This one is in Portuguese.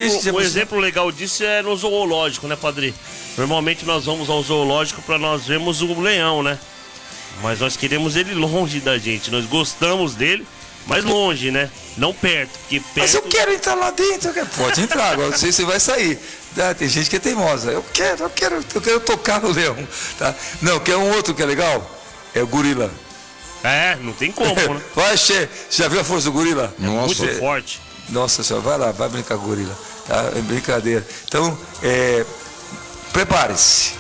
exemplo legal disso é no zoológico, né, Padre? Normalmente nós vamos ao zoológico para nós vermos o leão, né? Mas nós queremos ele longe da gente. Nós gostamos dele, mas longe, né? Não perto, porque perto... Mas eu quero entrar lá dentro. Pode entrar, agora não sei se vai sair. Tem gente que é teimosa. Eu quero tocar no leão. Tá? Não, quer um outro que é legal? É o gorila. Não tem como, né? Vai, Che, já viu a força do gorila? Muito forte. Nossa senhora, vai lá, vai brincar com o gorila. Tá? É brincadeira. Então, prepare-se.